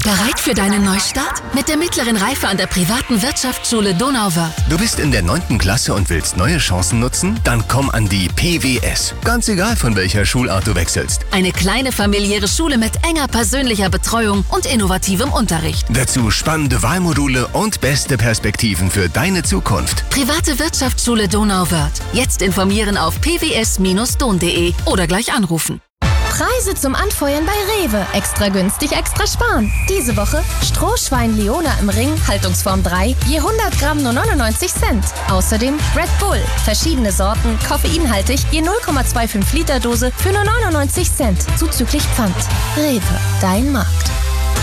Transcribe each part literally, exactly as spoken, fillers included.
Bereit für deinen Neustart? Mit der mittleren Reife an der privaten Wirtschaftsschule Donauwörth. Du bist in der neunten Klasse und willst neue Chancen nutzen? Dann komm an die P W S. Ganz egal, von welcher Schulart du wechselst. Eine kleine familiäre Schule mit enger persönlicher Betreuung und innovativem Unterricht. Dazu spannende Wahlmodule und beste Perspektiven für deine Zukunft. Private Wirtschaftsschule Donauwörth. Jetzt informieren auf p w s Bindestrich don punkt de oder gleich anrufen. Preise zum Anfeuern bei Rewe. Extra günstig, extra sparen. Diese Woche Strohschwein Leona im Ring, Haltungsform drei, je hundert Gramm nur neunundneunzig Cent. Außerdem Red Bull, verschiedene Sorten, koffeinhaltig, je null Komma fünfundzwanzig Liter Dose für nur neunundneunzig Cent, zuzüglich Pfand. Rewe, dein Markt.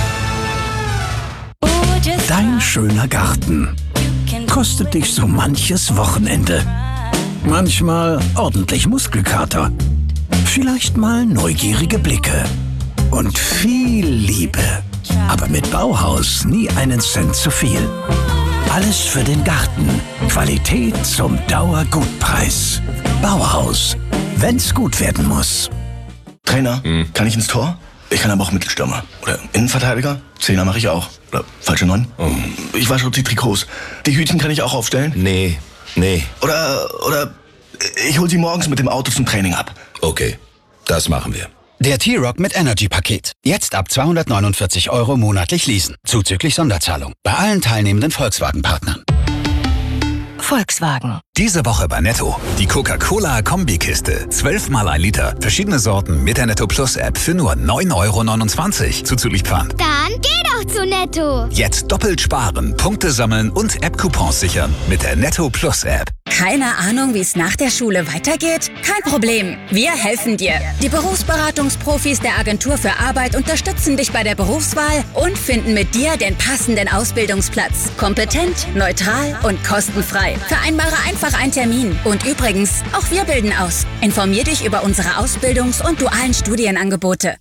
Dein schöner Garten kostet dich so manches Wochenende. Manchmal ordentlich Muskelkater. Vielleicht mal neugierige Blicke und viel Liebe. Aber mit Bauhaus nie einen Cent zu viel. Alles für den Garten. Qualität zum Dauergutpreis. Bauhaus. Wenn's gut werden muss. Trainer, hm. kann ich ins Tor? Ich kann aber auch Mittelstürmer. Oder Innenverteidiger? Zehner mache ich auch. Oder falsche Neun? Oh. Ich wasche die Trikots. Die Hütchen kann ich auch aufstellen? Nee, nee. Oder, oder ich hol sie morgens mit dem Auto zum Training ab. Okay, das machen wir. Der T-Rock mit Energy-Paket. Jetzt ab zweihundertneunundvierzig Euro monatlich leasen. Zuzüglich Sonderzahlung. Bei allen teilnehmenden Volkswagen-Partnern. Volkswagen. Diese Woche bei Netto. Die Coca-Cola-Kombikiste. zwölf mal ein Liter. Verschiedene Sorten mit der Netto Plus App für nur neun Euro neunundzwanzig. Zuzüglich Pfand. Dann geh doch zu Netto. Jetzt doppelt sparen, Punkte sammeln und App-Coupons sichern mit der Netto Plus App. Keine Ahnung, wie es nach der Schule weitergeht? Kein Problem. Wir helfen dir. Die Berufsberatungsprofis der Agentur für Arbeit unterstützen dich bei der Berufswahl und finden mit dir den passenden Ausbildungsplatz. Kompetent, neutral und kostenfrei. Vereinbare einfach einen Termin. Und übrigens, auch wir bilden aus. Informier dich über unsere Ausbildungs- und dualen Studienangebote.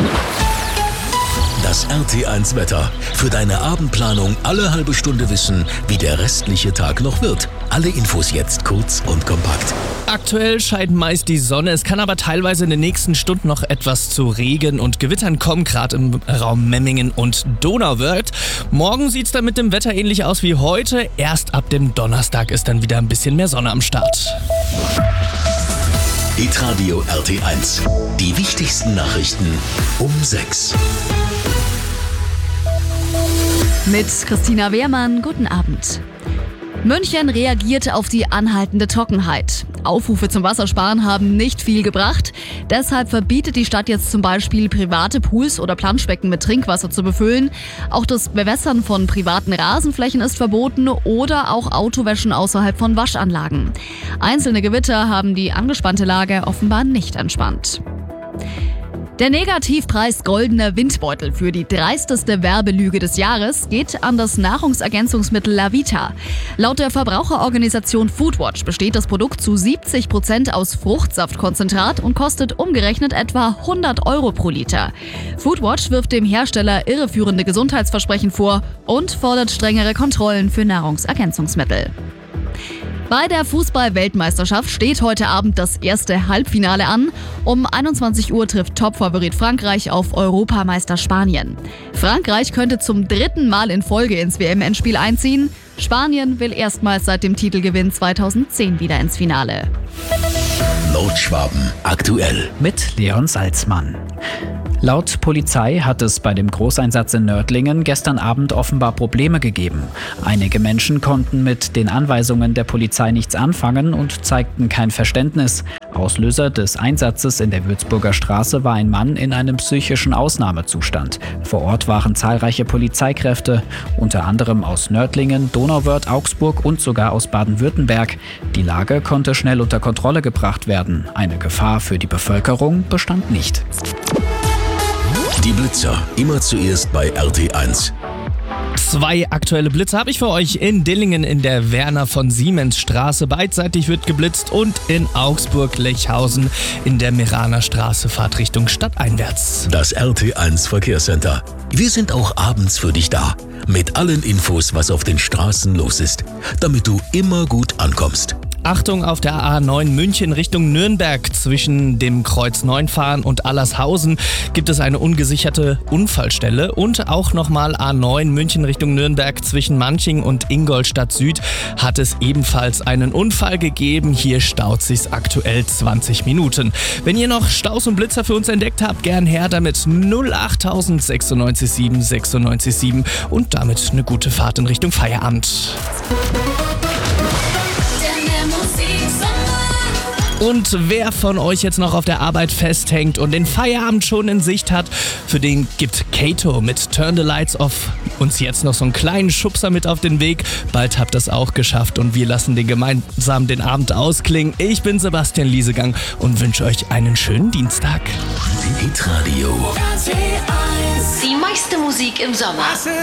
Das R T eins Wetter. Für deine Abendplanung alle halbe Stunde wissen, wie der restliche Tag noch wird. Alle Infos jetzt kurz und kompakt. Aktuell scheint meist die Sonne. Es kann aber teilweise in den nächsten Stunden noch etwas zu Regen und Gewittern kommen, gerade im Raum Memmingen und Donauwörth. Morgen sieht es dann mit dem Wetter ähnlich aus wie heute. Erst ab dem Donnerstag ist dann wieder ein bisschen mehr Sonne am Start. Hitradio R T eins. Die wichtigsten Nachrichten um sechs. Mit Christina Wehrmann, guten Abend. München reagiert auf die anhaltende Trockenheit. Aufrufe zum Wassersparen haben nicht viel gebracht. Deshalb verbietet die Stadt jetzt zum Beispiel private Pools oder Planschbecken mit Trinkwasser zu befüllen. Auch das Bewässern von privaten Rasenflächen ist verboten oder auch Autowäschen außerhalb von Waschanlagen. Einzelne Gewitter haben die angespannte Lage offenbar nicht entspannt. Der Negativpreis Goldener Windbeutel für die dreisteste Werbelüge des Jahres geht an das Nahrungsergänzungsmittel Lavita. Laut der Verbraucherorganisation Foodwatch besteht das Produkt zu siebzig Prozent aus Fruchtsaftkonzentrat und kostet umgerechnet etwa hundert Euro pro Liter. Foodwatch wirft dem Hersteller irreführende Gesundheitsversprechen vor und fordert strengere Kontrollen für Nahrungsergänzungsmittel. Bei der Fußball-Weltmeisterschaft steht heute Abend das erste Halbfinale an. Um einundzwanzig Uhr trifft Topfavorit Frankreich auf Europameister Spanien. Frankreich könnte zum dritten Mal in Folge ins W M-Endspiel einziehen. Spanien will erstmals seit dem Titelgewinn zweitausendzehn wieder ins Finale. Nordschwaben aktuell mit Leon Salzmann. Laut Polizei hat es bei dem Großeinsatz in Nördlingen gestern Abend offenbar Probleme gegeben. Einige Menschen konnten mit den Anweisungen der Polizei nichts anfangen und zeigten kein Verständnis. Auslöser des Einsatzes in der Würzburger Straße war ein Mann in einem psychischen Ausnahmezustand. Vor Ort waren zahlreiche Polizeikräfte, unter anderem aus Nördlingen, Donauwörth, Augsburg und sogar aus Baden-Württemberg. Die Lage konnte schnell unter Kontrolle gebracht werden. Eine Gefahr für die Bevölkerung bestand nicht. Die Blitzer, immer zuerst bei R T eins. Zwei aktuelle Blitze habe ich für euch in Dillingen in der Werner von Siemens Straße. Beidseitig wird geblitzt und in Augsburg-Lechhausen in der Meraner Straße Fahrtrichtung stadteinwärts. Das R T eins Verkehrscenter. Wir sind auch abends für dich da. Mit allen Infos, was auf den Straßen los ist, damit du immer gut ankommst. Achtung, auf der A neun München Richtung Nürnberg zwischen dem Kreuz neun Fahren und Allershausen gibt es eine ungesicherte Unfallstelle. Und auch nochmal A neun München Richtung Nürnberg zwischen Manching und Ingolstadt Süd hat es ebenfalls einen Unfall gegeben. Hier staut sich's aktuell zwanzig Minuten. Wenn ihr noch Staus und Blitzer für uns entdeckt habt, gern her damit null acht sechsundneunzig sieben sechsundneunzig sieben und damit eine gute Fahrt in Richtung Feierabend. Und wer von euch jetzt noch auf der Arbeit festhängt und den Feierabend schon in Sicht hat, für den gibt Kato mit Turn the Lights Off uns jetzt noch so einen kleinen Schubser mit auf den Weg. Bald habt ihr es auch geschafft und wir lassen den gemeinsam den Abend ausklingen. Ich bin Sebastian Liesegang und wünsche euch einen schönen Dienstag. Hitradio. Die meiste Musik im Sommer.